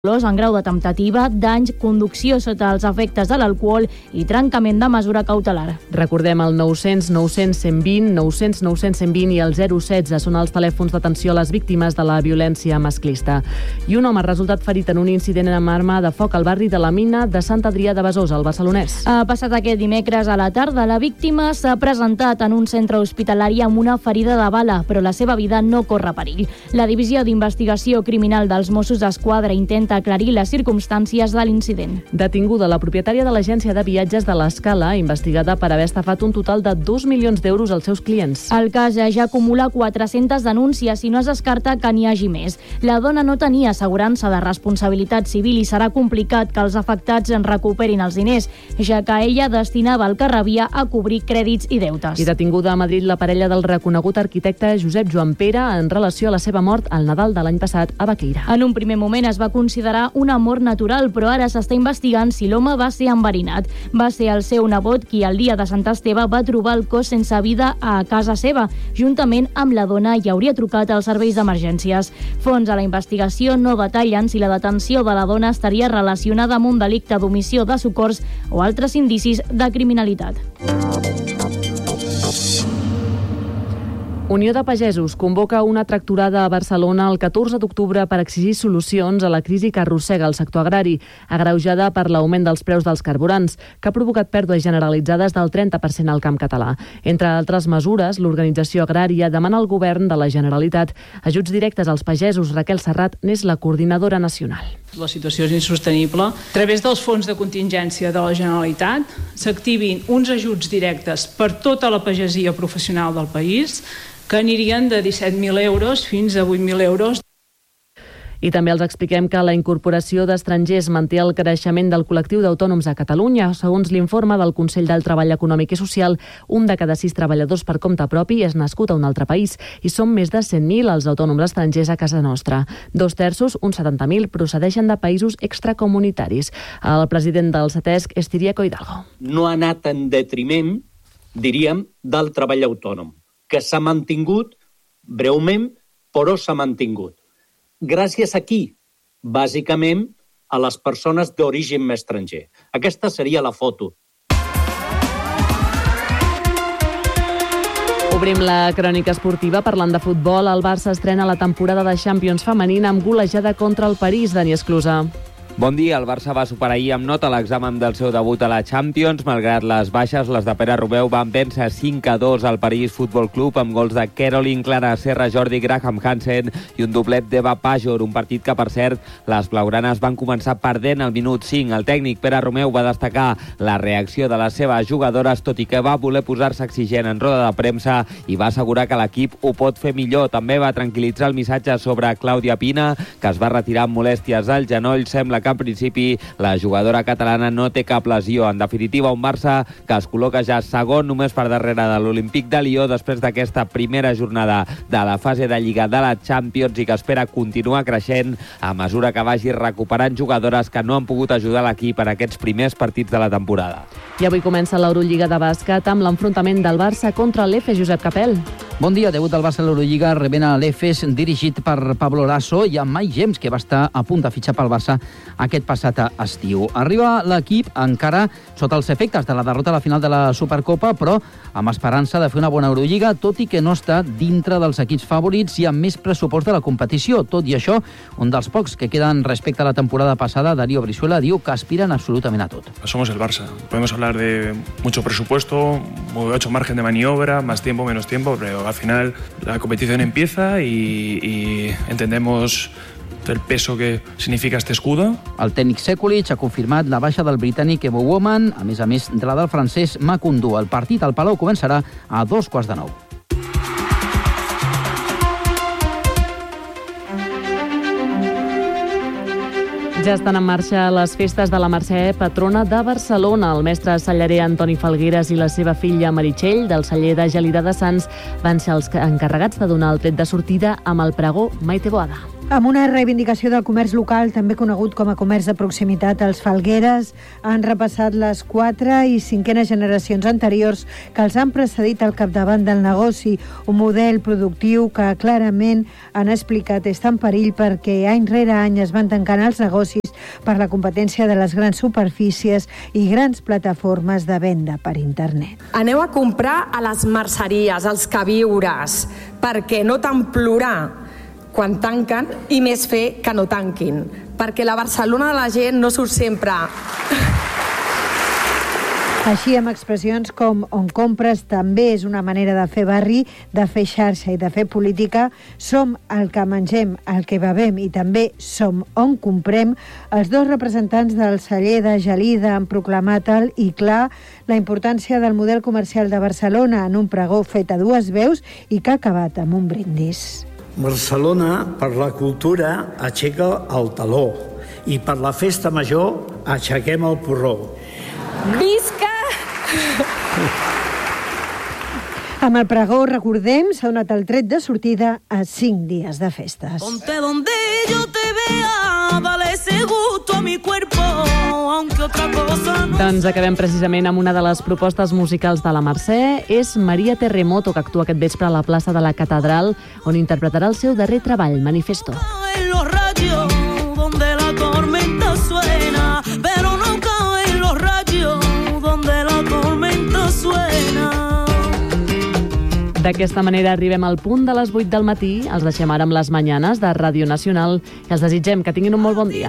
en grau de temptativa, danys, conducció sota els efectes de l'alcohol i trencament de mesura cautelar. Recordem el 900 900 120, 900 900 120 i el 016 són els telèfons d'atenció a les víctimes de la violència masclista. I un home ha resultat ferit en un incident amb arma de foc al barri de la Mina de Sant Adrià de Besòs, al Barcelonès. Ha passat aquest dimecres a la tarda. La víctima s'ha presentat en un centre hospitalari amb una ferida de bala, però la seva vida no corre perill. La Divisió d'Investigació Criminal dels Mossos d'Esquadra intenta aclarir les circumstàncies de l'incident. Detinguda la propietària de l'agència de viatges de l'Escala, investigada per haver estafat un total de 2 milions d'euros als seus clients. El cas ja acumula 400 denúncies i no es descarta que n'hi hagi més. La dona no tenia assegurança de responsabilitat civil i serà complicat que els afectats en recuperin els diners, ja que ella destinava el que rebia a cobrir crèdits i deutes. I detinguda a Madrid la parella del reconegut arquitecte Josep Joan Pere en relació a la seva mort al Nadal de l'any passat a Baqueira. En un primer moment es va considerar una mort natural, però ara s'està investigant si l'home va ser enverinat. Va ser el seu nebot qui el dia de Sant Esteve va trobar el cos sense vida a casa seva. Juntament amb la dona i hauria trucat als serveis d'emergències. Fons a la investigació no detallen si la detenció de la dona estaria relacionada amb un delicte d'omissió de socors o altres indicis de criminalitat. Unió de Pagesos convoca una tractorada a Barcelona el 14 d'octubre per exigir solucions a la crisi que arrossega el sector agrari, agreujada per l'augment dels preus dels carburants, que ha provocat pèrdues generalitzades del 30% al camp català. Entre altres mesures, l'organització agrària demana al govern de la Generalitat ajuts directes als pagesos. Raquel Serrat n'és la coordinadora nacional. La situació és insostenible. A través dels fons de contingència de la Generalitat s'activin uns ajuts directes per tota la pagesia professional del país, que anirien de 17.000 euros fins a 8.000 euros. I també els expliquem que la incorporació d'estrangers manté el creixement del col·lectiu d'autònoms a Catalunya. Segons l'informe del Consell del Treball Econòmic i Social, un de cada 6 treballadors per compte propi és nascut a un altre país i són més de 100.000 els autònoms estrangers a casa nostra. 2/3, uns 70.000, procedeixen de països extracomunitaris. El president del CETESC és Tiriaco Hidalgo. No ha anat en detriment, diríem, del treball autònom, que s'ha mantingut breument, però s'ha mantingut. Gràcies a qui? Bàsicament a les persones d'origen estranger. Aquesta seria la foto. Obrim la crònica esportiva parlant de futbol. El Barça estrena la temporada de Champions femenina amb golejada contra el París. Dani Esclusa. Bon dia, el Barça va superar ahir amb nota l'examen del seu debut a la Champions. Malgrat les baixes, les de Pere Romeu van vèncer 5-2 al París Futbol Club amb gols de Caroline, Clara Serra, Jordi Graham Hansen i un doblet d'Eva Pajor, un partit que, per cert, les blaugranes van començar perdent al minut 5. El tècnic Pere Romeu va destacar la reacció de les seves jugadores, tot i que va voler posar-se exigent en roda de premsa i va assegurar que l'equip ho pot fer millor. També va tranquil·litzar el missatge sobre Clàudia Pina, que es va retirar amb molèsties al genoll. Sembla que en principi la jugadora catalana no té cap lesió. En definitiva, un Barça que es col·loca ja segon, només per darrere de l'Olímpic de Lió, després d'aquesta primera jornada de la fase de Lliga de la Champions i que espera continuar creixent a mesura que vagi recuperant jugadores que no han pogut ajudar l'equip en aquests primers partits de la temporada. I avui comença l'Eurolliga de bàsquet amb l'enfrontament del Barça contra l'Efes. Josep Capel. Bon dia, debut del Barça a l'Eurolliga, rebent a l'Efes, dirigit per Pablo Lasso i amb Mike James, que va estar a punt de fitxar pel Barça aquest passat estiu. Arriba l'equip encara sota els efectes de la derrota a la final de la Supercopa, però amb esperança de fer una bona Eurolliga, tot i que no està dintre dels equips favorits i amb més pressupost de la competició. Tot i això, un dels pocs que queden respecte a la temporada passada, Darío Brizuela, diu que aspiren absolutament a tot. Somos el Barça. Podemos hablar de mucho presupuesto, mucho margen de maniobra, más tiempo, menos tiempo, pero al final la competición empieza y entendemos el peso que significa este escudo. El tècnic Sekulic ha confirmat la baixa del britànic Ebo Woman, a més de la del francès Makoundou. El partit al Palau començarà a 8:45. Ja estan en marxa les festes de la Mercè, patrona de Barcelona. El mestre cellarer Antoni Falgueres i la seva filla Meritxell, del celler de Gelida de Sants, van ser els encarregats de donar el tret de sortida amb el pregó Maite Boada. Amb una reivindicació del comerç local, també conegut com a comerç de proximitat, els Falgueres han repassat les 4 i 5enes generacions anteriors que els han precedit al capdavant del negoci, un model productiu que clarament han explicat està en perill perquè any rere any es van tancant els negocis per la competència de les grans superfícies i grans plataformes de venda per internet. Aneu a comprar a les merceries, als queviures, perquè no tant plorar quan tanquen i més fer que no tanquin, perquè la Barcelona de la gent no surt sempre. Així, amb expressions com on compres també és una manera de fer barri, de fer xarxa i de fer política, som el que mengem, el que bevem i també som on comprem, els dos representants del celler de Gelida han proclamat alt i clar la importància del model comercial de Barcelona en un pregó fet a dues veus i que ha acabat amb un brindis. Barcelona, per la cultura, aixeca el taló i per la festa major aixequem el porró. Visca! Amb el pregó, recordem, s'ha donat el tret de sortida a 5 dies de festes. Ponte donde yo te vea, dale ese gusto a mi cuerpo, aunque otra cosa no. Doncs acabem precisament amb una de les propostes musicals de la Mercè. És Maria Terremoto, que actua aquest vespre a la plaça de la Catedral, on interpretarà el seu darrer treball, Manifesto. En los rayos donde la tormenta suena, pero no cabe en los rayos donde la tormenta suena. D'aquesta manera arribem al punt de les 8 del matí. Els deixem ara amb les Mañanes de Ràdio Nacional i els desitgem que tinguin un molt bon dia.